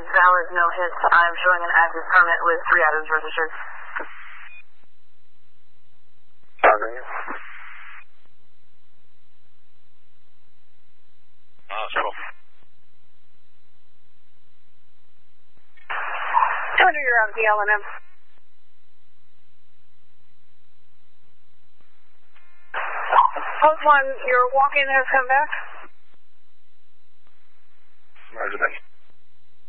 valid, no hits. I'm showing an active permit with 3 items registered. Cool. 200, you're on the L&M. Post 1, your walk-in has come back.